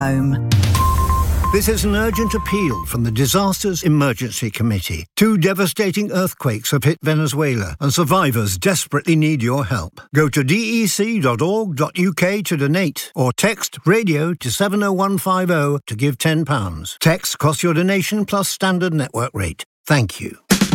home. This is an urgent appeal from the Disasters Emergency Committee. 2 devastating earthquakes have hit Venezuela, and survivors desperately need your help. Go to dec.org.uk to donate, or text radio to 70150 to give £10. Text costs your donation plus standard network rate. Thank you.